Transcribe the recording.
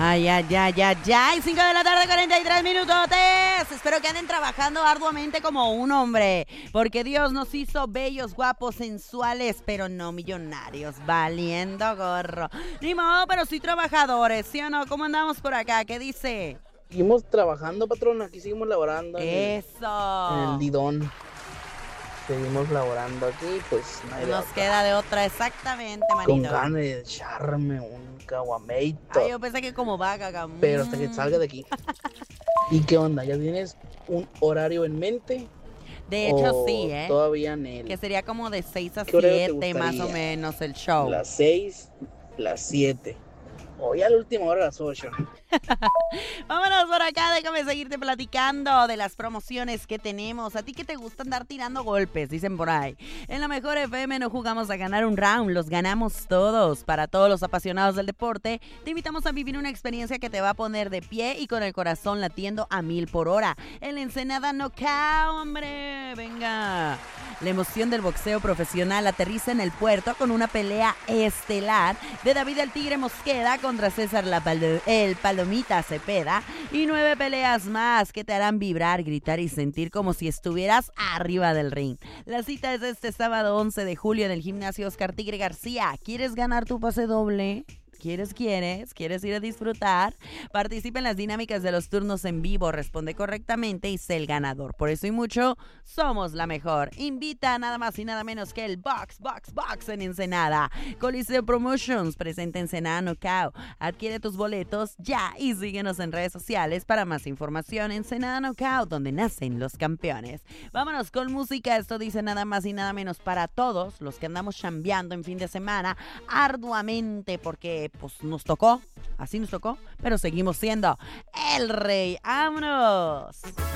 Ay, ay, ay, ay, ay, 5 de la tarde, 43 minutotes. Espero que anden trabajando arduamente como un hombre, porque Dios nos hizo bellos, guapos, sensuales, pero no millonarios, valiendo gorro. Ni modo, pero sí trabajadores, ¿sí o no? ¿Cómo andamos por acá? ¿Qué dice? Seguimos trabajando, patrón. Aquí seguimos laborando en el Eso. Didón. Seguimos laborando aquí, pues no hay de Nos otra. queda de otra, exactamente, Con manito. ganas de echarme un caguameito. Ay, yo pensé que como vaga, Pero hasta que salga de aquí. ¿Y qué onda? ¿Ya tienes un horario en mente? De hecho, ¿O sí, ¿eh? todavía en él? Que sería como de 6 a ¿Qué horario te 7 más o gustaría? menos el show. ¿Las 6, las 7? O ya a la última hora, las 8. Vámonos por acá, déjame seguirte platicando de las promociones que tenemos. A ti que te gusta andar tirando golpes, dicen por ahí. En la Mejor FM no jugamos a ganar un round, los ganamos todos. Para todos los apasionados del deporte, te invitamos a vivir una experiencia que te va a poner de pie y con el corazón latiendo a 1000 por hora. El Ensenada Knockout, hombre, venga. La emoción del boxeo profesional aterriza en el puerto con una pelea estelar de David el Tigre Mosqueda contra César el Palomita Cepeda y 9 peleas más que te harán vibrar, gritar y sentir como si estuvieras arriba del ring. La cita es este sábado 11 de julio en el gimnasio Oscar Tigre García. ¿Quieres ganar tu pase doble? ¿Quieres ir a disfrutar? Participa en las dinámicas de los turnos en vivo, responde correctamente y sé el ganador. Por eso y mucho, somos la mejor. Invita nada más y nada menos que el Box en Ensenada. Coliseo Promotions presenta Ensenada Knockout. Adquiere tus boletos ya y síguenos en redes sociales para más información. Ensenada Knockout, donde nacen los campeones. Vámonos con música. Esto dice nada más y nada menos para todos los que andamos chambeando en fin de semana arduamente porque pues nos tocó, así nos tocó, pero seguimos siendo el rey. ¡Vámonos!